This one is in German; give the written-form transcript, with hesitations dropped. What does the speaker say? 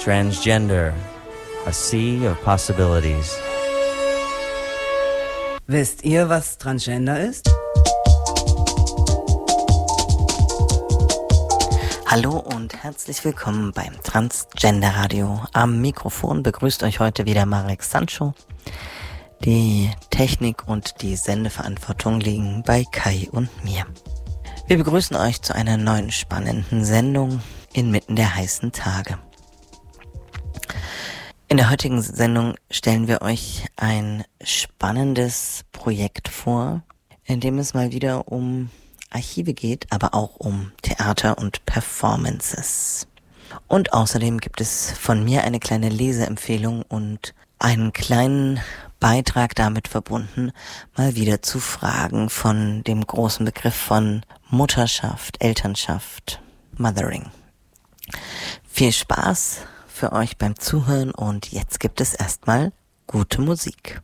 Transgender, a sea of possibilities. Wisst ihr, was Transgender ist? Hallo und herzlich willkommen beim Transgender Radio. Am Mikrofon begrüßt euch heute wieder Marek Sancho. Die Technik und die Sendeverantwortung liegen bei Kai und mir. Wir begrüßen euch zu einer neuen spannenden Sendung inmitten der heißen Tage. In der heutigen Sendung stellen wir euch ein spannendes Projekt vor, in dem es mal wieder um Archive geht, aber auch um Theater und Performances. Und außerdem gibt es von mir eine kleine Leseempfehlung und einen kleinen Beitrag damit verbunden, mal wieder zu Fragen von dem großen Begriff von Mutterschaft, Elternschaft, Mothering. Viel Spaß für euch beim Zuhören und jetzt gibt es erstmal gute Musik.